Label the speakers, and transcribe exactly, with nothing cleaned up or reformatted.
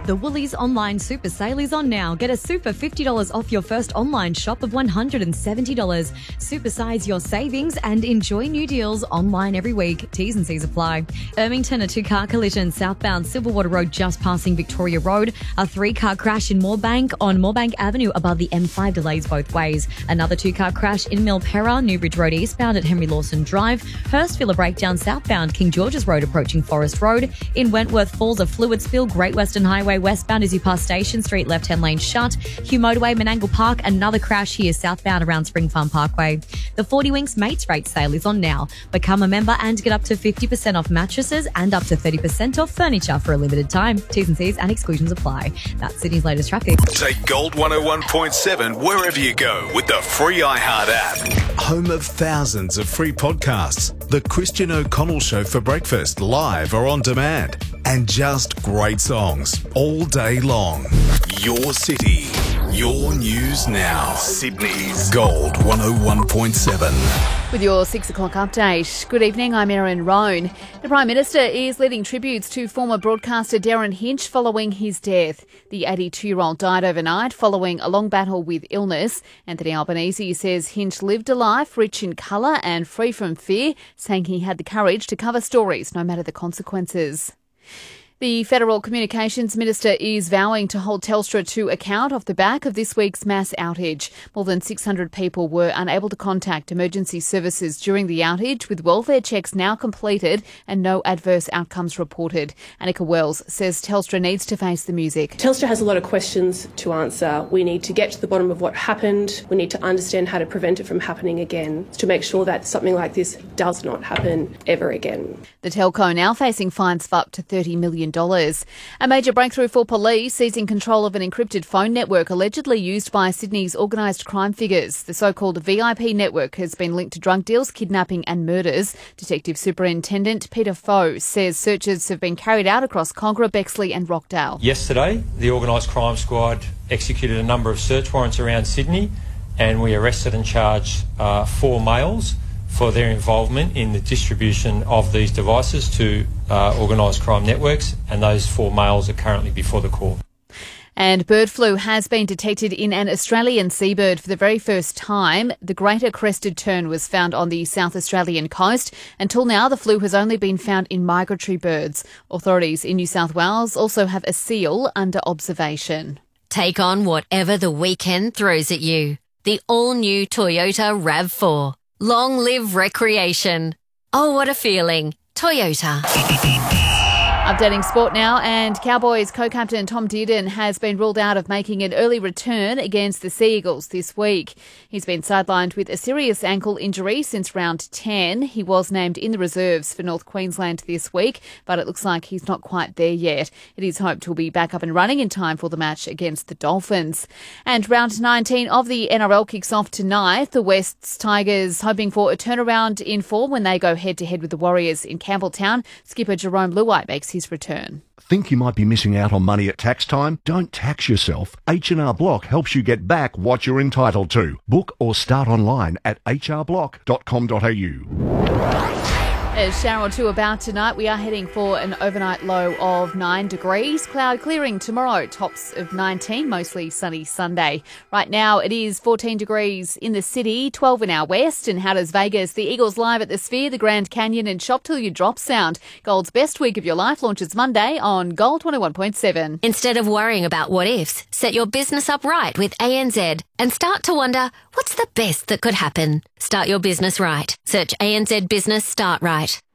Speaker 1: The Woolies online super sale is on now. Get a super fifty dollars off your first online shop of one hundred seventy dollars. Supersize your savings and enjoy new deals online every week. T's and C's apply. Ermington, a two-car collision southbound Silverwater Road just passing Victoria Road. A three-car crash in Moorebank on Moorebank Avenue above the M five, delays both ways. Another two-car crash in Milperra, Newbridge Road eastbound at Henry Lawson Drive. Hurstville, a breakdown southbound King George's Road approaching Forest Road. In Wentworth Falls, a fluid spill, Great Western Highway westbound as you pass Station Street, left-hand lane shut. Hugh Motorway, Menangle Park, another crash here southbound around Spring Farm Parkway. The forty Winks Mates Rate sale is on now. Become a member and get up to fifty percent off mattresses and up to thirty percent off furniture for a limited time. T's and C's and exclusions apply. That's Sydney's latest traffic.
Speaker 2: Take Gold one oh one point seven wherever you go with the free iHeart app. Home of thousands of free podcasts. The Christian O'Connell Show for breakfast, live or on demand. And just great songs all day long. Your city, your news now. Sydney's Gold one oh one point seven.
Speaker 3: With your six o'clock update. Good evening, I'm Erin Roan. The Prime Minister is leading tributes to former broadcaster Darren Hinch following his death. The eighty-two-year-old died overnight following a long battle with illness. Anthony Albanese says Hinch lived a life rich in colour and free from fear, saying he had the courage to cover stories no matter the consequences. The Federal Communications Minister is vowing to hold Telstra to account off the back of this week's mass outage. More than six hundred people were unable to contact emergency services during the outage, with welfare checks now completed and no adverse outcomes reported. Annika Wells says Telstra needs to face the music.
Speaker 4: Telstra has a lot of questions to answer. We need to get to the bottom of what happened. We need to understand how to prevent it from happening again, to make sure that something like this does not happen ever again.
Speaker 3: The telco now facing fines of up to thirty million dollars. A major breakthrough for police, seizing control of an encrypted phone network allegedly used by Sydney's organised crime figures. The so-called V I P network has been linked to drug deals, kidnapping and murders. Detective Superintendent Peter Foe says searches have been carried out across Congra, Bexley and Rockdale.
Speaker 5: Yesterday, the organised crime squad executed a number of search warrants around Sydney, and we arrested and charged uh, four males for their involvement in the distribution of these devices to uh, organised crime networks, and those four males are currently before the court.
Speaker 3: And bird flu has been detected in an Australian seabird for the very first time. The greater crested tern was found on the South Australian coast. Until now, the flu has only been found in migratory birds. Authorities in New South Wales also have a seal under observation.
Speaker 6: Take on whatever the weekend throws at you. The all-new Toyota RAV four. Long live recreation. Oh, what a feeling. Toyota.
Speaker 3: Updating sport now, and Cowboys co-captain Tom Dearden has been ruled out of making an early return against the Sea Eagles this week. He's been sidelined with a serious ankle injury since round ten. He was named in the reserves for North Queensland this week, but it looks like he's not quite there yet. It is hoped he'll be back up and running in time for the match against the Dolphins. And round nineteen of the N R L kicks off tonight. The Wests Tigers hoping for a turnaround in form when they go head-to-head with the Warriors in Campbelltown. Skipper Jerome Luai makes his return.
Speaker 7: Think you might be missing out on money at tax time? Don't tax yourself. H and R Block helps you get back what you're entitled to. Book or start online at h r block dot com dot a u.
Speaker 3: A shower or two about tonight. We are heading for an overnight low of nine degrees. Cloud clearing tomorrow, tops of nineteen, mostly sunny Sunday. Right now it is fourteen degrees in the city, twelve in our west. And how does Vegas, the Eagles live at the Sphere, the Grand Canyon and Shop Till You Drop sound? Gold's best week of your life launches Monday on Gold one oh one point seven.
Speaker 6: Instead of worrying about what ifs, set your business up right with A N Z and start to wonder, what's the best that could happen? Start your business right. Search A N Z Business Start Right.